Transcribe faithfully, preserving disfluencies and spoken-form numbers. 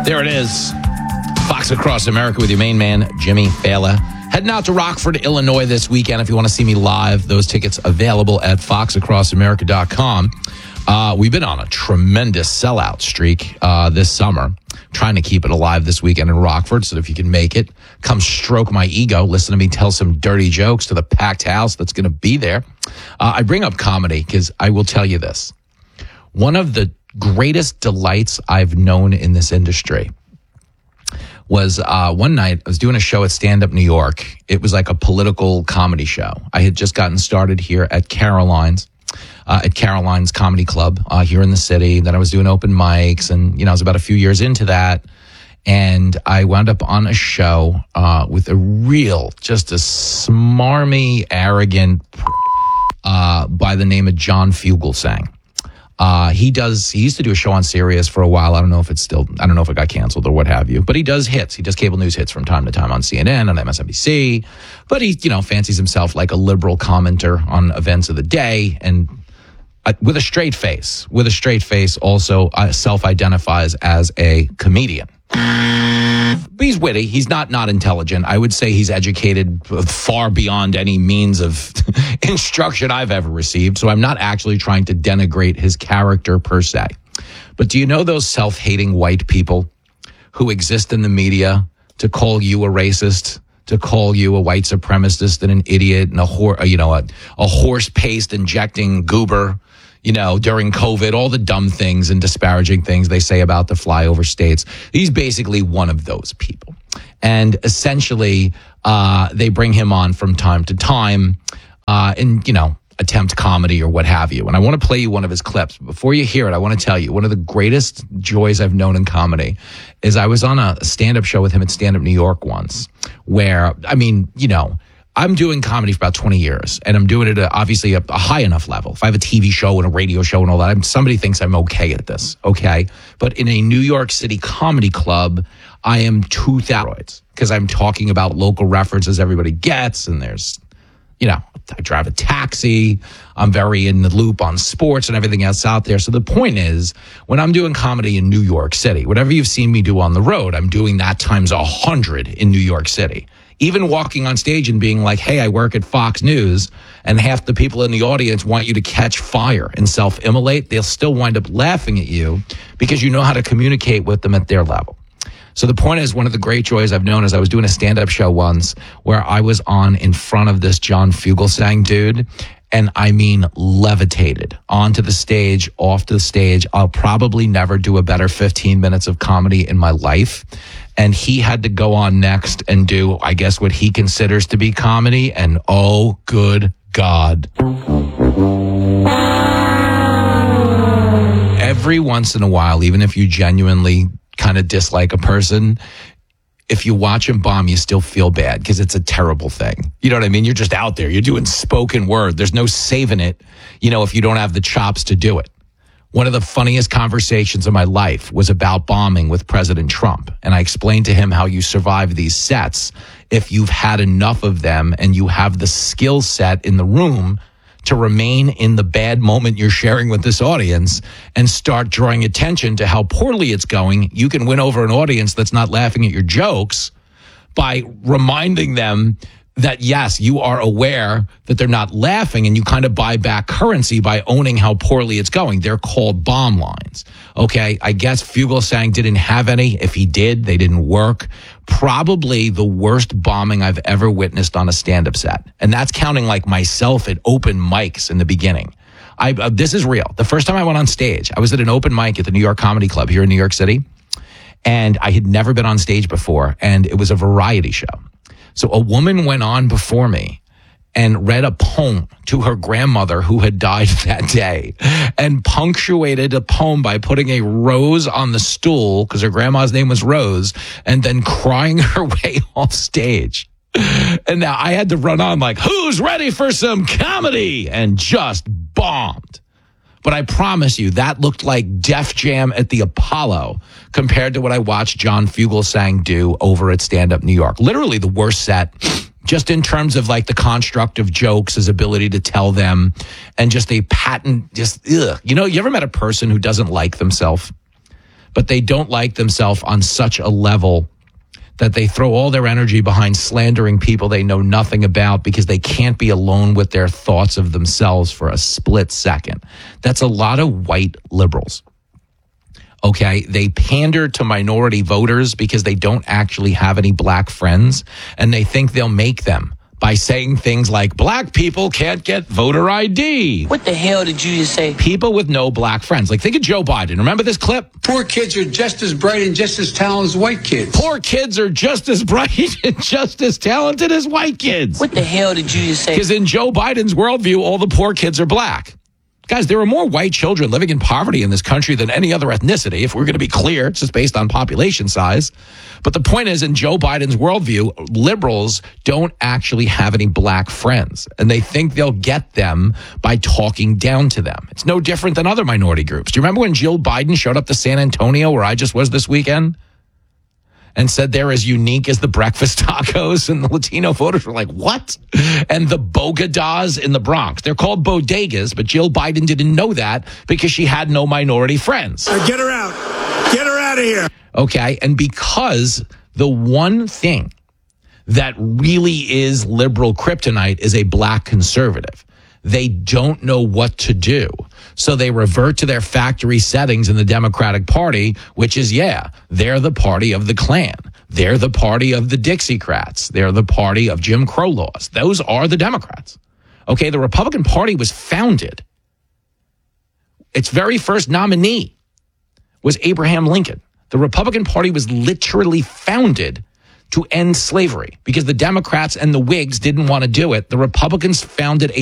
There it is. Fox Across America with your main man, Jimmy Fallon. Heading out to Rockford, Illinois this weekend. If you want to see me live, those tickets available at fox across america dot com. Uh, we've been on a tremendous sellout streak uh, this summer. Trying to keep it alive this weekend in Rockford. So if you can make it, come stroke my ego. Listen to me tell some dirty jokes to the packed house that's going to be there. Uh, I bring up comedy because I will tell you this. One of the greatest delights I've known in this industry was uh, one night I was doing a show at Stand Up New York. It was like a political comedy show. I had just gotten started here at Caroline's, uh, at Caroline's Comedy Club uh, here in the city. Then I was doing open mics, and you know I was about a few years into that, and I wound up on a show uh, with a real, just a smarmy, arrogant uh, by the name of John Fugelsang. Uh, he does, he used to do a show on Sirius for a while. I don't know if it's still, I don't know if it got canceled or what have you, but he does hits. He does cable news hits from time to time on C N N and M S N B C, but he, you know, fancies himself like a liberal commenter on events of the day, and uh, with a straight face, with a straight face also uh, self-identifies as a comedian. But he's witty. He's not not intelligent. I would say he's educated far beyond any means of instruction I've ever received. So I'm not actually trying to denigrate his character per se. But do you know those self-hating white people who exist in the media to call you a racist, to call you a white supremacist and an idiot and a hor- you know a, a horse paste injecting goober? You know, during COVID, all the dumb things and disparaging things they say about the flyover states. He's basically one of those people. And essentially, uh, they bring him on from time to time uh, and, you know, attempt comedy or what have you. And I want to play you one of his clips. Before you hear it, I want to tell you, one of the greatest joys I've known in comedy is I was on a stand-up show with him at Stand Up New York once where, I mean, you know, I'm doing comedy for about twenty years, and I'm doing it at obviously a, a high enough level. If I have a T V show and a radio show and all that, I'm, somebody thinks I'm okay at this, okay? But in a New York City comedy club, I am two thousand because I'm talking about local references everybody gets, and there's, you know, I drive a taxi. I'm very in the loop on sports and everything else out there. So the point is, when I'm doing comedy in New York City, whatever you've seen me do on the road, I'm doing that times a hundred in New York City. Even walking on stage and being like, hey, I work at Fox News, and half the people in the audience want you to catch fire and self-immolate, they'll still wind up laughing at you because you know how to communicate with them at their level. So the point is, one of the great joys I've known is I was doing a stand-up show once where I was on in front of this John Fugelsang dude, and I mean levitated onto the stage, off the stage. I'll probably never do a better fifteen minutes of comedy in my life. And he had to go on next and do, I guess, what he considers to be comedy. And oh, good God. Every once in a while, even if you genuinely kind of dislike a person, if you watch him bomb, you still feel bad because it's a terrible thing. You know what I mean? You're just out there. You're doing spoken word. There's no saving it, you know, if you don't have the chops to do it. One of the funniest conversations of my life was about bombing with President Trump. And I explained to him how you survive these sets if you've had enough of them and you have the skill set in the room to remain in the bad moment you're sharing with this audience and start drawing attention to how poorly it's going. You can win over an audience that's not laughing at your jokes by reminding them that, yes, you are aware that they're not laughing, and you kind of buy back currency by owning how poorly it's going. They're called bomb lines. Okay, I guess Fugelsang didn't have any. If he did, they didn't work. Probably the worst bombing I've ever witnessed on a stand-up set. And that's counting like myself at open mics in the beginning. I uh, this is real. The first time I went on stage, I was at an open mic at the New York Comedy Club here in New York City, and I had never been on stage before, and it was a variety show. So a woman went on before me and read a poem to her grandmother who had died that day, and punctuated a poem by putting a rose on the stool because her grandma's name was Rose, and then crying her way off stage. And now I had to run on like, who's ready for some comedy? And just bombed. But I promise you, that looked like Def Jam at the Apollo compared to what I watched John Fugelsang do over at Stand Up New York. Literally the worst set, just in terms of like the construct of jokes, his ability to tell them, and just a patent, just, ugh. You know, you ever met a person who doesn't like themselves? but they don't like themselves on such a level that they throw all their energy behind slandering people they know nothing about because they can't be alone with their thoughts of themselves for a split second. That's a lot of white liberals. Okay, they pander to minority voters because they don't actually have any black friends, and they think they'll make them by saying things like, black people can't get voter I D. What the hell did you just say? People with no black friends. Like, think of Joe Biden. Remember this clip? Poor kids are just as bright and just as talented as white kids. Poor kids are just as bright and just as talented as white kids. What the hell did you just say? Because in Joe Biden's worldview, all the poor kids are black. Guys, there are more white children living in poverty in this country than any other ethnicity. If we're going to be clear, it's just based on population size. But the point is, in Joe Biden's worldview, liberals don't actually have any black friends, and they think they'll get them by talking down to them. It's no different than other minority groups. Do you remember when Jill Biden showed up to San Antonio, where I just was this weekend, and said they're as unique as the breakfast tacos, and the Latino voters were like, what? And the bodegas in the Bronx. They're called bodegas, but Jill Biden didn't know that because she had no minority friends. Uh, get her out. Get her out of here. Okay, and because the one thing that really is liberal kryptonite is a black conservative, they don't know what to do. So they revert to their factory settings in the Democratic Party, which is, yeah, they're the party of the Klan. They're the party of the Dixiecrats. They're the party of Jim Crow laws. Those are the Democrats. Okay, the Republican Party was founded. Its very first nominee was Abraham Lincoln. The Republican Party was literally founded to end slavery because the Democrats and the Whigs didn't want to do it. The Republicans founded a